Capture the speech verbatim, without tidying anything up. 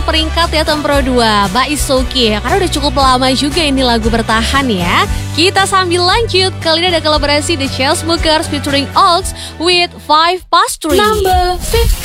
peringkat ya Tempro dua, But It's Okay. Karena udah cukup lama juga ini lagu bertahan ya. Kita sambil lanjut, kali ini ada kolaborasi The Chainsmokers featuring Ox with five past three. Number fifteen.